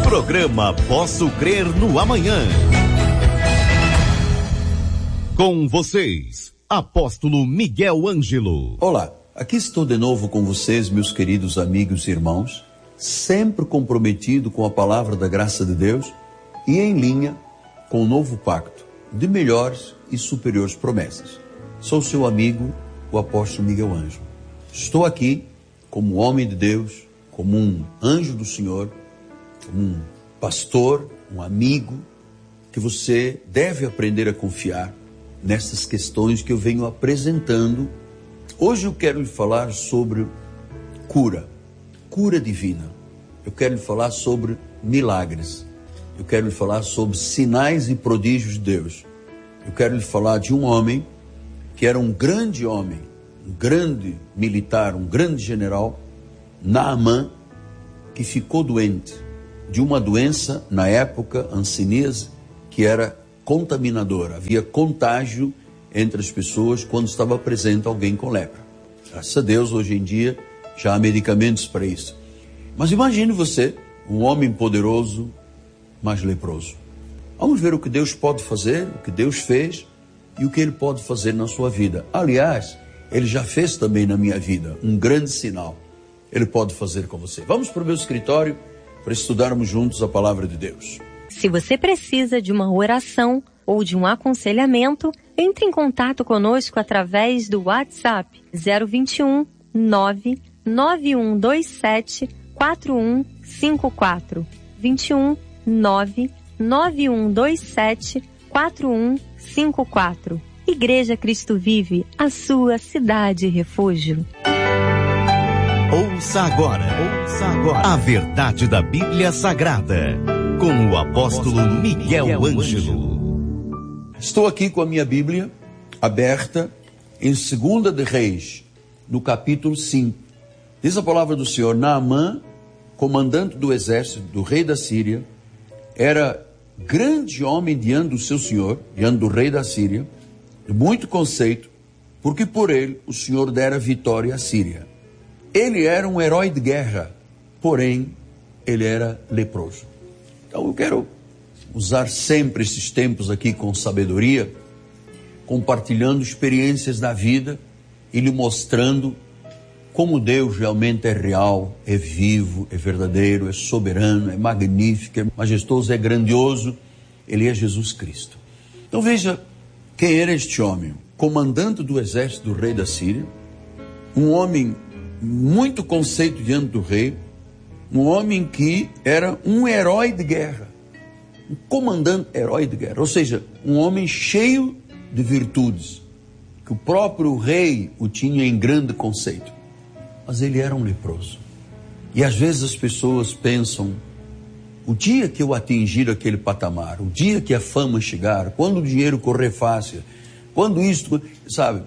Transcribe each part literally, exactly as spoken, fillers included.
Programa Posso Crer no Amanhã. Com vocês, Apóstolo Miguel Ângelo. Olá, aqui estou de novo com vocês, meus queridos amigos e irmãos, sempre comprometido com a palavra da graça de Deus e em linha com o novo pacto de melhores e superiores promessas. Sou seu amigo, o Apóstolo Miguel Ângelo. Estou aqui como homem de Deus, como um anjo do Senhor, como um pastor, um amigo, que você deve aprender a confiar nessas questões que eu venho apresentando. Hoje eu quero lhe falar sobre cura, cura divina. Eu quero lhe falar sobre milagres. Eu quero lhe falar sobre sinais e prodígios de Deus. Eu quero lhe falar de um homem que era um grande homem, um grande militar, um grande general, Naamã, que ficou doente de uma doença, na época, hanseníase, que era contaminadora. Havia contágio entre as pessoas quando estava presente alguém com lepra. Graças a Deus, hoje em dia, já há medicamentos para isso. Mas imagine você, um homem poderoso, mas leproso. Vamos ver o que Deus pode fazer, o que Deus fez e o que Ele pode fazer na sua vida. Aliás, Ele já fez também na minha vida um grande sinal. Ele pode fazer com você. Vamos para o meu escritório para estudarmos juntos a palavra de Deus. Se você precisa de uma oração ou de um aconselhamento, entre em contato conosco através do WhatsApp zero vinte e um, nove nove um dois sete, quatro um cinco quatro. vinte e um, nove nove um dois sete, quatro um cinco quatro. Igreja Cristo Vive, a sua cidade refúgio. Ouça agora, ouça agora a verdade da Bíblia Sagrada, com o apóstolo Miguel Ângelo. Estou aqui com a minha Bíblia aberta em Segunda de Reis, no capítulo cinco. Diz a palavra do Senhor: Naamã, comandante do exército do rei da Síria, era grande homem diante do seu senhor, diante do rei da Síria, de muito conceito, porque por ele o Senhor dera vitória à Síria. Ele era um herói de guerra, porém ele era leproso. Então eu quero usar sempre esses tempos aqui com sabedoria, compartilhando experiências da vida e lhe mostrando como Deus realmente é real, é vivo, é verdadeiro, é soberano, é magnífico, é majestoso, é grandioso. Ele é Jesus Cristo. Então veja quem era este homem: comandante do exército do rei da Síria, um homem muito conceito diante do rei, um homem que era um herói de guerra, um comandante herói de guerra, ou seja, um homem cheio de virtudes, que o próprio rei o tinha em grande conceito, mas ele era um leproso. E às vezes as pessoas pensam: o dia que eu atingir aquele patamar, o dia que a fama chegar, quando o dinheiro correr fácil, quando isto, sabe,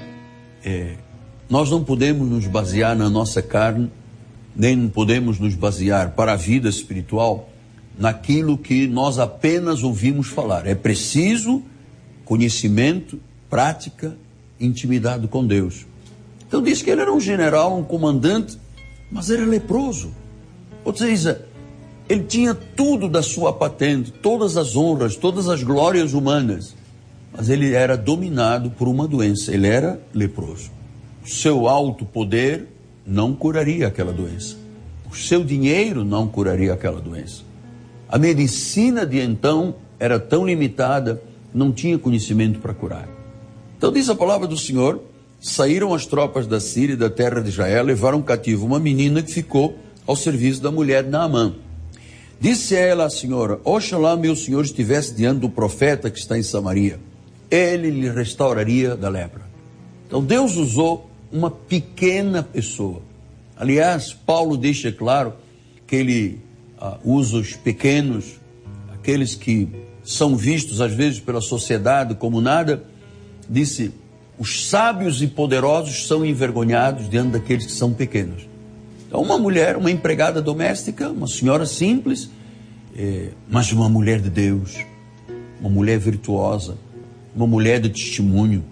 é, nós não podemos nos basear na nossa carne, nem não podemos nos basear para a vida espiritual naquilo que nós apenas ouvimos falar. É preciso conhecimento, prática, intimidade com Deus. Então diz que ele era um general, um comandante, mas era leproso. Ou seja, ele tinha tudo da sua patente, todas as honras, todas as glórias humanas, mas ele era dominado por uma doença. Ele era leproso. O seu alto poder não curaria aquela doença. O seu dinheiro não curaria aquela doença. A medicina de então era tão limitada, não tinha conhecimento para curar. Então diz a palavra do Senhor: saíram as tropas da Síria e da terra de Israel, levaram cativo uma menina que ficou ao serviço da mulher de Naamã. Disse a ela a senhora: oxalá meu senhor estivesse diante do profeta que está em Samaria, ele lhe restauraria da lepra. Então Deus usou uma pequena pessoa. Aliás, Paulo deixa claro que ele uh, usa os pequenos, aqueles que são vistos às vezes pela sociedade como nada. Disse: os sábios e poderosos são envergonhados diante daqueles que são pequenos. Então uma mulher, uma empregada doméstica, uma senhora simples, é, mas uma mulher de Deus, uma mulher virtuosa, uma mulher de testemunho.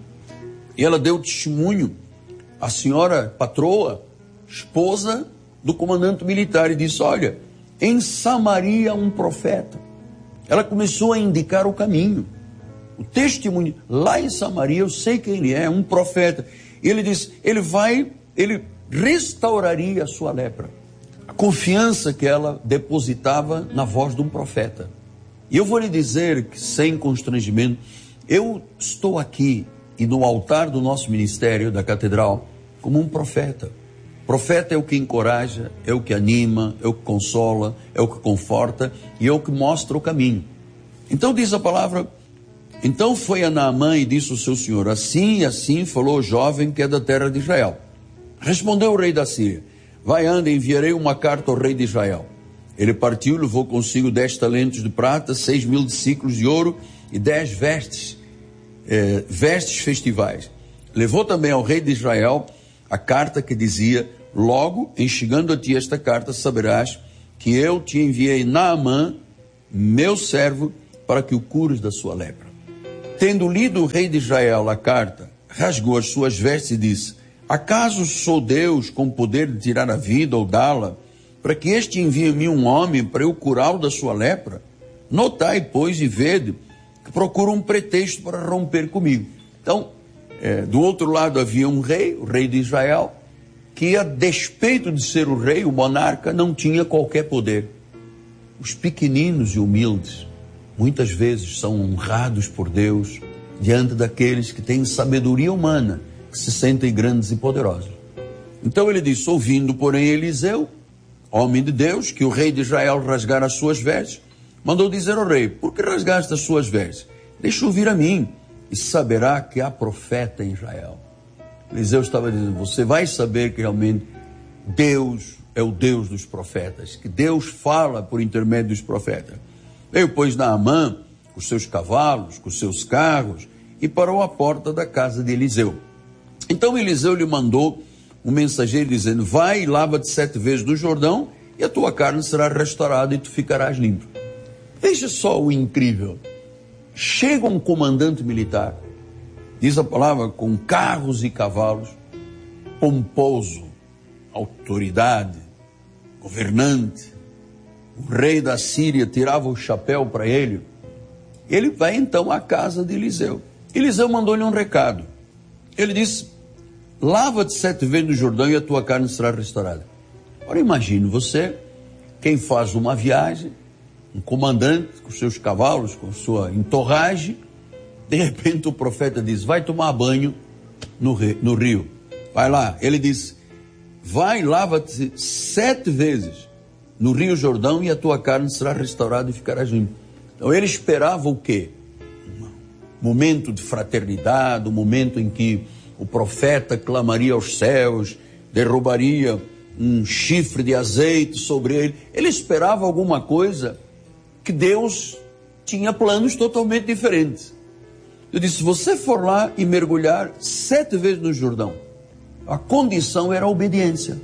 E ela deu testemunho. A senhora patroa, esposa do comandante militar, e disse: olha, em Samaria um profeta. Ela começou a indicar o caminho, o testemunho. Lá em Samaria, eu sei quem ele é, um profeta. Ele diz, ele vai, ele restauraria a sua lepra. A confiança que ela depositava na voz de um profeta. E eu vou lhe dizer que, sem constrangimento, eu estou aqui e no altar do nosso ministério, da catedral, como um profeta. Profeta é o que encoraja, é o que anima, é o que consola, é o que conforta e é o que mostra o caminho. Então diz a palavra, então foi a Naamã e disse o seu senhor, assim e assim falou o jovem que é da terra de Israel. Respondeu o rei da Síria, vai, anda, enviarei uma carta ao rei de Israel. Ele partiu, levou consigo dez talentos de prata, seis mil de ciclos de ouro e dez vestes, eh, vestes festivais. Levou também ao rei de Israel a carta que dizia, logo, em chegando a ti esta carta, saberás que eu te enviei Naamã, meu servo, para que o cures da sua lepra. Tendo lido o rei de Israel a carta, rasgou as suas vestes e disse, acaso sou Deus com poder de tirar a vida ou dá-la, para que este envie-me um homem para eu curá-lo da sua lepra? Notai, pois, e vede, que procura um pretexto para romper comigo. Então, É, do outro lado havia um rei, o rei de Israel, que a despeito de ser o rei, o monarca, não tinha qualquer poder. Os pequeninos e humildes, muitas vezes são honrados por Deus, diante daqueles que têm sabedoria humana, que se sentem grandes e poderosos. Então ele disse, ouvindo, porém, Eliseu, homem de Deus, que o rei de Israel rasgara as suas vestes, mandou dizer ao rei, por que rasgaste as suas vestes? Deixa ouvir a mim, e saberá que há profeta em Israel. Eliseu estava dizendo, você vai saber que realmente Deus é o Deus dos profetas, que Deus fala por intermédio dos profetas. Veio, pois, Naamã, com seus cavalos, com seus carros, e parou à porta da casa de Eliseu. Então Eliseu lhe mandou um mensageiro dizendo, vai e lava-te sete vezes no Jordão, e a tua carne será restaurada e tu ficarás limpo. Veja só o incrível. Chega um comandante militar, diz a palavra, com carros e cavalos, pomposo, autoridade, governante. O rei da Síria tirava o chapéu para ele. Ele vai então à casa de Eliseu. Eliseu mandou-lhe um recado. Ele disse, lava-te sete vezes no Jordão e a tua carne será restaurada. Ora, imagine você, quem faz uma viagem, um comandante com seus cavalos, com sua entorragem, de repente o profeta diz, vai tomar banho no rio, no rio. Vai lá. Ele diz, vai, lava-te sete vezes no rio Jordão e a tua carne será restaurada e ficarás limpo. Então ele esperava o quê? Um momento de fraternidade, um momento em que o profeta clamaria aos céus, derrubaria um chifre de azeite sobre ele. Ele esperava alguma coisa que Deus tinha planos totalmente diferentes. Eu disse, se você for lá e mergulhar sete vezes no Jordão, a condição era a obediência.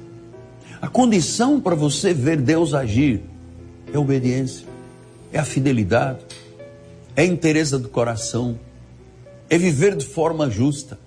A condição para você ver Deus agir é a obediência, é a fidelidade, é a inteireza do coração, é viver de forma justa.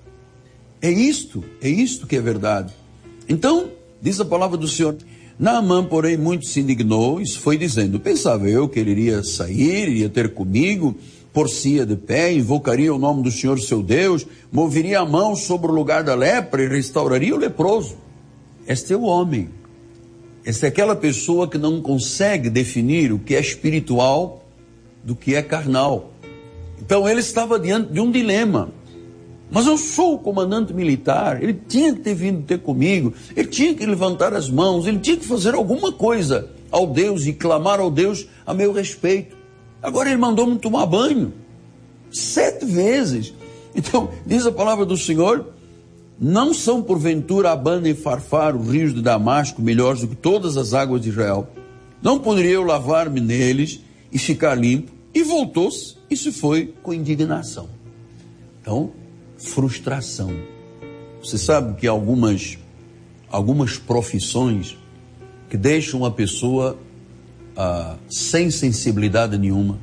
É isto, é isto que é verdade. Então, diz a palavra do Senhor, Naamã, porém, muito se indignou e foi dizendo, pensava eu que ele iria sair, iria ter comigo, por-se-ia de pé, invocaria o nome do Senhor seu Deus, moveria a mão sobre o lugar da lepra e restauraria o leproso. Este é o homem. Esta é aquela pessoa que não consegue definir o que é espiritual do que é carnal. Então ele estava diante de um dilema. Mas eu sou o comandante militar, ele tinha que ter vindo ter comigo, ele tinha que levantar as mãos, ele tinha que fazer alguma coisa ao Deus e clamar ao Deus a meu respeito. Agora ele mandou-me tomar banho, sete vezes. Então, diz a palavra do Senhor, não são porventura Abana e Farfar, os rios de Damasco, melhores do que todas as águas de Israel? Não poderia eu lavar-me neles e ficar limpo? E voltou-se e se foi com indignação. Então, frustração. Você sabe que algumas, algumas profissões que deixam a pessoa ah, sem sensibilidade nenhuma.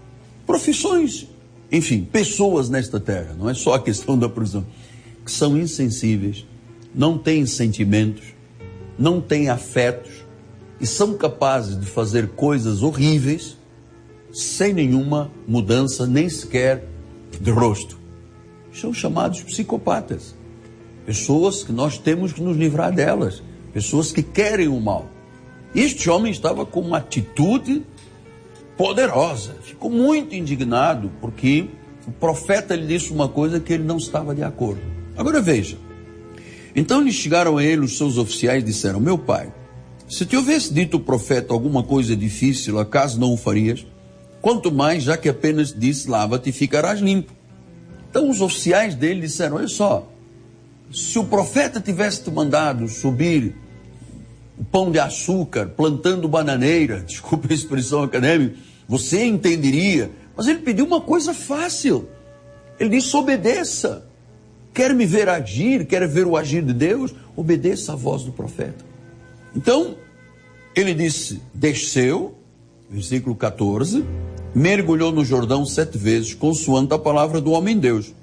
Profissões, enfim, pessoas nesta terra, não é só a questão da profissão, que são insensíveis, não têm sentimentos, não têm afetos, e são capazes de fazer coisas horríveis sem nenhuma mudança, nem sequer de rosto. São chamados psicopatas. Pessoas que nós temos que nos livrar delas. Pessoas que querem o mal. Este homem estava com uma atitude poderosa. Ficou muito indignado porque o profeta lhe disse uma coisa que ele não estava de acordo. Agora veja. Então lhe chegaram a ele os seus oficiais e disseram: meu pai, se te houvesse dito o profeta alguma coisa difícil, acaso não o farias? Quanto mais, já que apenas disse, lava-te e ficarás limpo. Então os oficiais dele disseram: olha só, se o profeta tivesse te mandado subir o pão de açúcar, plantando bananeira, desculpa a expressão acadêmica, você entenderia. Mas ele pediu uma coisa fácil. Ele disse: obedeça. Quer me ver agir, quer ver o agir de Deus? Obedeça a voz do profeta. Então, ele disse, desceu, versículo catorze, mergulhou no Jordão sete vezes, consoante a palavra do homem Deus.